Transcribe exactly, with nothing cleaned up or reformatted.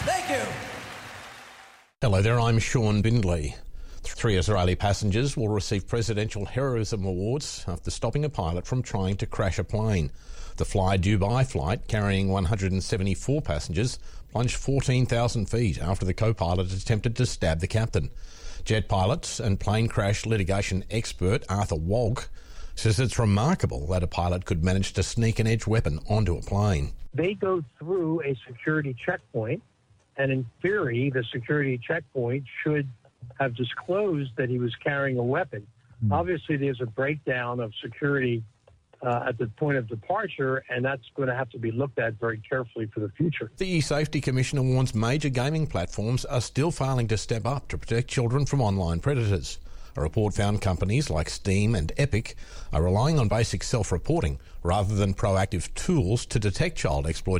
Thank you. Hello there, I'm Sean Bindley. Three Israeli passengers will receive Presidential Heroism Awards after stopping a pilot from trying to crash a plane. The Fly Dubai flight, carrying one hundred seventy-four passengers, plunged fourteen thousand feet after the co-pilot attempted to stab the captain. Jet pilot and plane crash litigation expert Arthur Walk says it's remarkable that a pilot could manage to sneak an edged weapon onto a plane. They go through a security checkpoint, and in theory, the security checkpoint should have disclosed that he was carrying a weapon. Mm. Obviously, there's a breakdown of security uh, at the point of departure, and that's going to have to be looked at very carefully for the future. The E-Safety Commissioner warns major gaming platforms are still failing to step up to protect children from online predators. A report found companies like Steam and Epic are relying on basic self-reporting rather than proactive tools to detect child exploitation.